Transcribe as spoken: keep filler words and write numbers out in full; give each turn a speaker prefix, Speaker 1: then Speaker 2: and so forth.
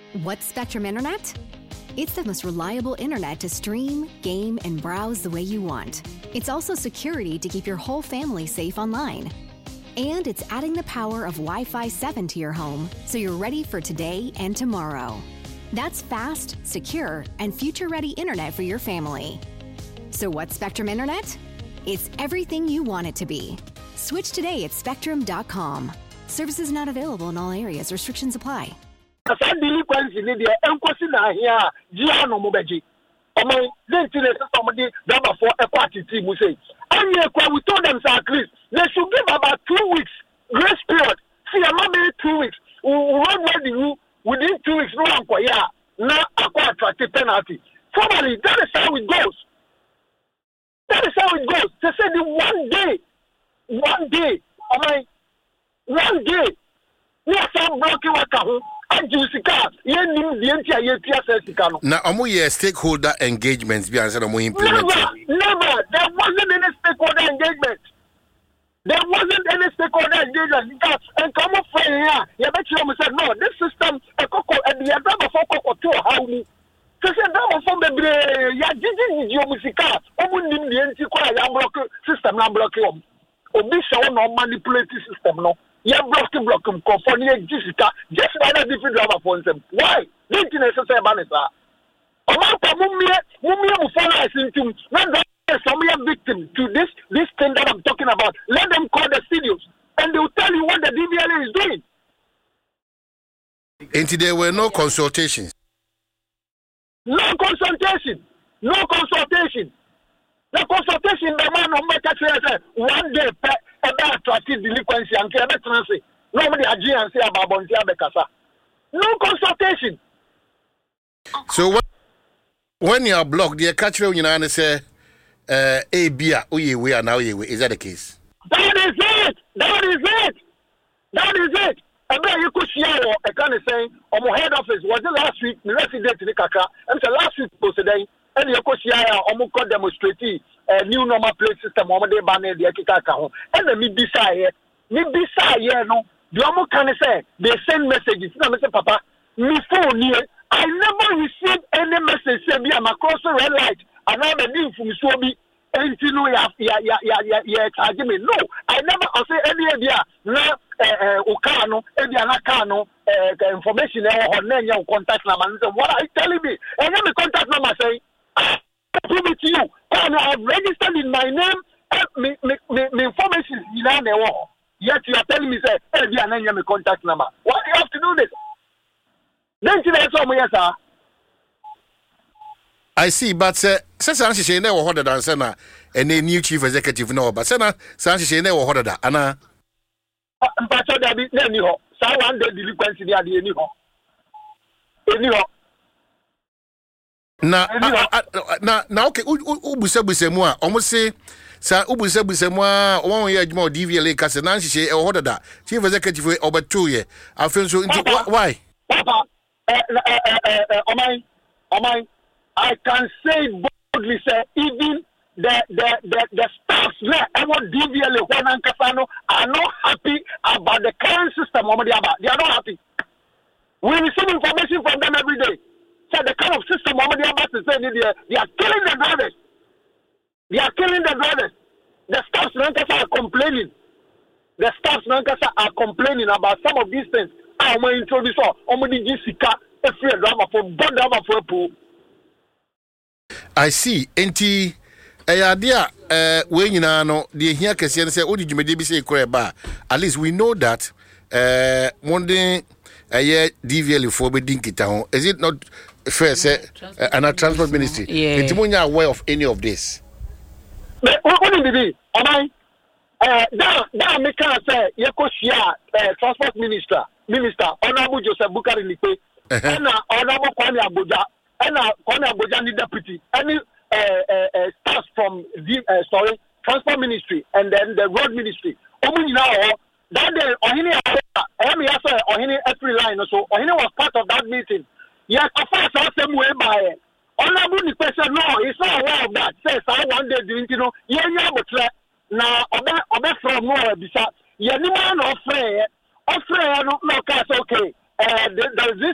Speaker 1: What's Spectrum Internet? It's the most reliable internet to stream, game, and browse the way you want. It's also security to keep your whole family safe online. And it's adding the power of Wi-Fi seven to your home so you're ready for today and tomorrow. That's fast, secure, and future-ready internet for your family. So what's Spectrum Internet? It's everything you want it to be. Switch today at spectrum dot com. Services not available in all areas. Restrictions apply.
Speaker 2: Asa delinquency ni de enkosi na ahia gia no mo beji. Omo lentile somebody number for a party team we say. And we told them at least they should give about two weeks grace period. See, I'm not maybe two weeks. We run ready within two weeks. No one yeah. Now acquire attractive penalty. Formally, that is how it goes. That is how it goes. They say the one day, one day, I mean, one day, we are some broken worker.
Speaker 3: Now, are we stakeholder engagements? Be answered, are implementing?
Speaker 2: Never, never. There wasn't any stakeholder engagement. There wasn't any stakeholder engagement. And come up for here, you bet you said no. This system, a cocoa, and the other for cocoa to how we. So say that from the ya jiji you musica. Omu nim the anti-qua ya block system na block you. Obi show no manipulative system no. You block to block him, conforming Jessica, just another different driver for them. Why? Didn't you necessarily ban it? Among Mumia, Mumia will follow us into when there's some victim to this this thing that I'm talking about. Let them call the studios and they will tell you what the D V L A is doing.
Speaker 3: And there were no consultations.
Speaker 2: No consultation. No consultation. The consultation, the man of my country one day. About attractive delinquency and care transit. Nobody agree and say about Bontia Becasa. No consultation.
Speaker 3: So when, when you are blocked, the catcher you know say uh A B we we are now is that the case?
Speaker 2: That is it. That is it. That is it. And then you could see a kind of saying on my head office was it last week, the resident in the Kaka, and the last week was today, and you could see a demonstrating. A new normal plate system over there banner the Akaka. And the Mibisa here, Mibisa here, no, the Omo can say they send messages. No, Mister Papa, me phone here. I never received any message say me I'm across the red light and I'm a new from Sobi and you know ya ya ya ya ya charge me. No, I never I say any idea na uh Okano, any Anakano uh information or name contact number. What are you telling me? And then the contact number say prove it to you. And I have registered in my name. Me, me, me, me information is in the wall. Yet you are telling me, say, hey, you are my contact number. Why do you have to do this? Then you say, yes, sir.
Speaker 3: I see, but since I'm saying they were harder than Senna and a new chief executive, no, but Senna, since saying they were harder than Anna.
Speaker 2: But so there be any ho. So one day delinquency there the any ho. Any ho.
Speaker 3: Na na na okay ubusa busa mu a omo se sa ubusa busa mu a won ye adwuma D V L A ka se na nhye e hodo da chief executive obeto ye afen so why
Speaker 2: Papa eh eh eh omai omai I can say boldly say even the the the, the staffs there and what D V L A one and Kasano are not happy about the current system they are they are not happy. We receive information from them every day. So the kind of system Muhammad Abbas is saying they, they are killing the drivers. They are killing the drivers. The staffs Nankasa are complaining. The staffs Nankasa are complaining about some of these things. I'm going to introduce all. I'm going to Jessica a free driver for God driver for a pool.
Speaker 3: I see. Enti idea uh when you know the here can say oh did you maybe say ba at least we know that uh one day a year D V L for be dinkita. Is it not fair say uh, and a transport ministry it's yeah. aware of any of this
Speaker 2: but what did it am I uh that that make us say yekoshia uh, transport minister minister honorable Joseph Bukari Nipe and honorable Kwame Agboja and Kwame Agboja ni deputy any uh, uh, uh, staff from the uh, sorry transport ministry and then the road ministry omu now that day ohini am yasa ohini every line so ohini was part of that meeting. Yes, of course, I say way by honorable the person. No, it's not aware of that. Says I one day doing you know, yeah, yeah, but now obe obe from nowhere bisa. Yeah, no man of fair, of fair no no case okay. Uh, there is this